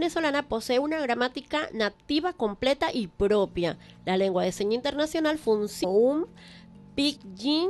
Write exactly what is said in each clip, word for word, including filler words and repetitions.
venezolana posee una gramática nativa completa y propia. La lengua de señas internacional funciona como un pidgin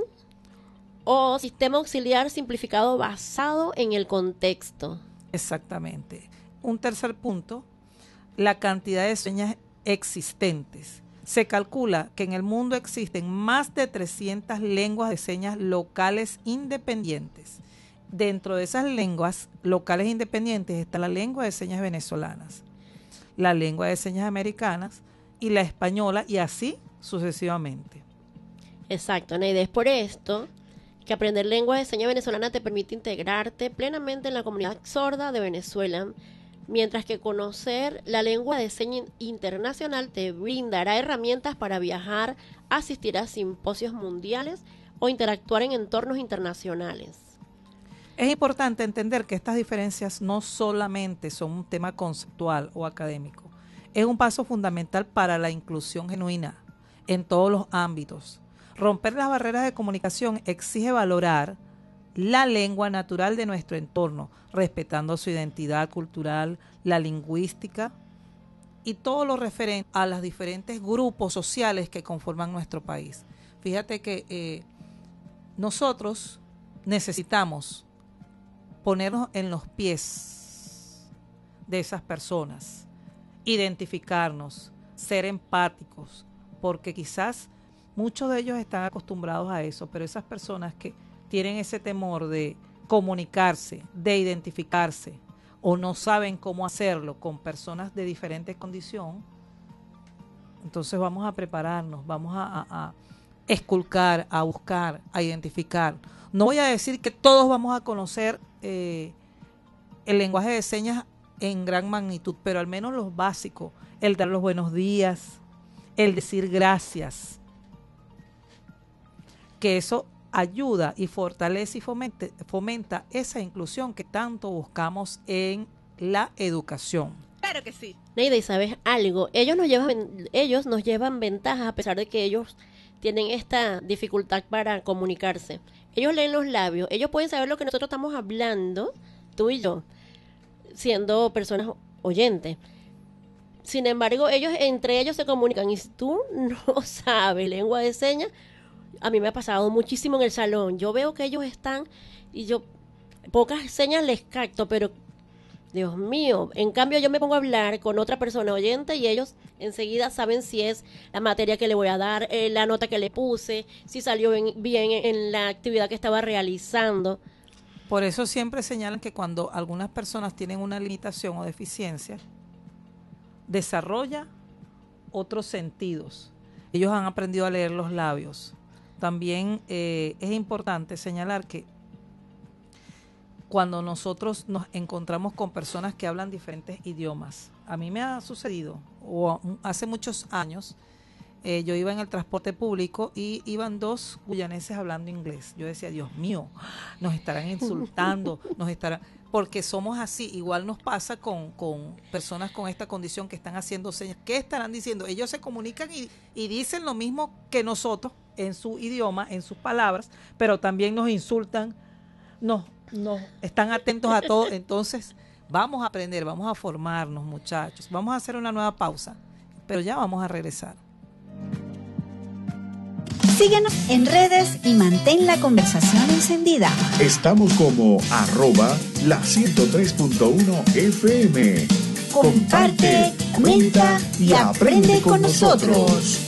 o sistema auxiliar simplificado basado en el contexto. Exactamente. Un tercer punto, la cantidad de señas existentes. Se calcula que en el mundo existen más de trescientas lenguas de señas locales independientes. Dentro de esas lenguas locales independientes está la lengua de señas venezolanas, la lengua de señas americanas y la española, y así sucesivamente. Exacto, Neide, es por esto que aprender lengua de señas venezolana te permite integrarte plenamente en la comunidad sorda de Venezuela, mientras que conocer la lengua de señas internacional te brindará herramientas para viajar, asistir a simposios mundiales o interactuar en entornos internacionales. Es importante entender que estas diferencias no solamente son un tema conceptual o académico, es un paso fundamental para la inclusión genuina en todos los ámbitos. Romper las barreras de comunicación exige valorar la lengua natural de nuestro entorno, respetando su identidad cultural, la lingüística y todo lo referente a los diferentes grupos sociales que conforman nuestro país. Fíjate que eh, nosotros necesitamos ponernos en los pies de esas personas, identificarnos, ser empáticos, porque quizás muchos de ellos están acostumbrados a eso, pero esas personas que tienen ese temor de comunicarse, de identificarse, o no saben cómo hacerlo con personas de diferente condición, entonces vamos a prepararnos, vamos a, a, a esculcar, a buscar, a identificar. No voy a decir que todos vamos a conocer eh, el lenguaje de señas en gran magnitud, pero al menos los básicos, el dar los buenos días, el decir gracias, que eso ayuda y fortalece y fomente, fomenta esa inclusión que tanto buscamos en la educación. Claro que sí. Neida, ¿y sabes algo? Ellos nos llevan, ellos nos llevan ventajas a pesar de que ellos tienen esta dificultad para comunicarse. Ellos leen los labios, ellos pueden saber lo que nosotros estamos hablando, tú y yo, siendo personas oyentes. Sin embargo, ellos entre ellos se comunican, y si tú no sabes lengua de señas, a mí me ha pasado muchísimo en el salón. Yo veo que ellos están y yo pocas señas les capto, pero Dios mío, en cambio yo me pongo a hablar con otra persona oyente y ellos enseguida saben si es la materia que le voy a dar, eh, la nota que le puse, si salió bien, bien en la actividad que estaba realizando. Por eso siempre señalan que cuando algunas personas tienen una limitación o deficiencia, desarrolla otros sentidos. Ellos han aprendido a leer los labios. También eh, es importante señalar que cuando nosotros nos encontramos con personas que hablan diferentes idiomas, a mí me ha sucedido, o hace muchos años, eh, yo iba en el transporte público y iban dos guyaneses hablando inglés. Yo decía, Dios mío, nos estarán insultando, nos estarán... Porque somos así, igual nos pasa con, con personas con esta condición que están haciendo señas. ¿Qué estarán diciendo? Ellos se comunican y, y dicen lo mismo que nosotros en su idioma, en sus palabras, pero también nos insultan, nos, nos están atentos a todo. Entonces, vamos a aprender, vamos a formarnos, muchachos. Vamos a hacer una nueva pausa, pero ya vamos a regresar. Síguenos en redes y mantén la conversación encendida. Estamos como arroba la ciento tres punto uno F M. Comparte, comenta y aprende con nosotros.